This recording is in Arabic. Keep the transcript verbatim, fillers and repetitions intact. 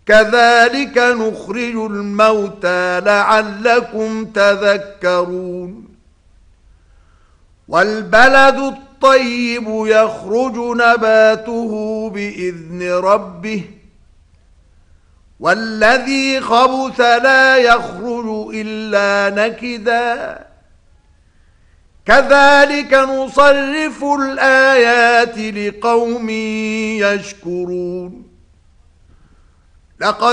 كذلك نخرج الموتى لعلكم تذكرون والبلد الطيب يخرج نباته بإذن ربه والذي خبث لا يخرج إلا نكدا كذلك نصرف الآيات لقوم يشكرون لقد